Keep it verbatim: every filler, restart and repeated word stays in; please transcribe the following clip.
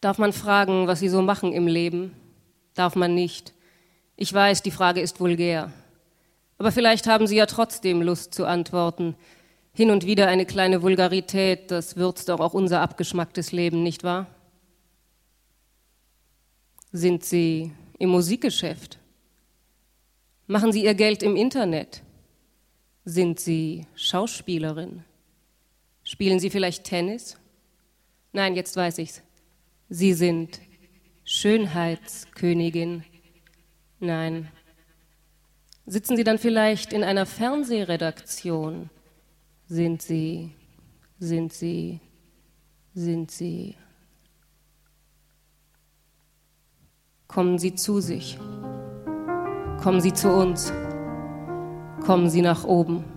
Darf man fragen, was Sie so machen im Leben? Darf man nicht. Ich weiß, die Frage ist vulgär. Aber vielleicht haben Sie ja trotzdem Lust zu antworten. Hin und wieder eine kleine Vulgarität, das würzt doch auch unser abgeschmacktes Leben, nicht wahr? Sind Sie im Musikgeschäft? Machen Sie Ihr Geld im Internet? Sind Sie Schauspielerin? Spielen Sie vielleicht Tennis? Nein, jetzt weiß ich's. Sie sind Schönheitskönigin. Nein. Sitzen Sie dann vielleicht in einer Fernsehredaktion? Sind Sie, sind Sie, sind Sie. Kommen Sie zu sich. Kommen Sie zu uns. Kommen Sie nach oben.